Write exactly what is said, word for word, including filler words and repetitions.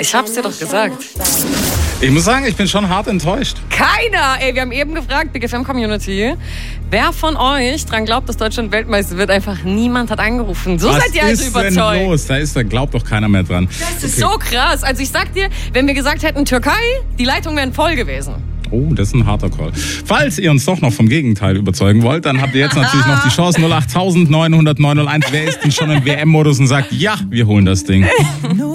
Ich hab's dir doch gesagt. Ich muss sagen, ich bin schon hart enttäuscht. Keiner! Ey, wir haben eben gefragt, Big F M Community, wer von euch dran glaubt, dass Deutschland Weltmeister wird. Einfach niemand hat angerufen. So Was seid ihr also ist überzeugt. denn los? Da ist, da glaubt doch keiner mehr dran. Das ist okay. So krass. Also ich sag dir, wenn wir gesagt hätten Türkei, die Leitungen wären voll gewesen. Oh, das ist ein harter Call. Falls ihr uns doch noch vom Gegenteil überzeugen wollt, dann habt ihr jetzt natürlich noch die Chance null acht neun null neun null eins. Wer ist denn schon im W M-Modus und sagt, ja, wir holen das Ding.